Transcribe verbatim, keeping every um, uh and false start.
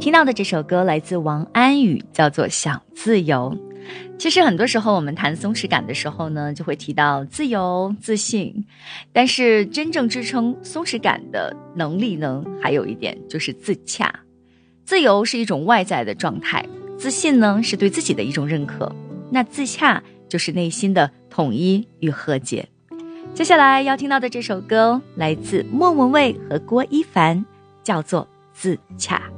听到的这首歌来自王安宇，叫做《想自由》。其实很多时候我们谈松弛感的时候呢，就会提到自由、自信，但是真正支撑松弛感的能力呢，还有一点就是自洽。自由是一种外在的状态，自信呢是对自己的一种认可，那自洽就是内心的统一与和解。接下来要听到的这首歌来自莫文蔚和郭一凡，叫做《自洽》。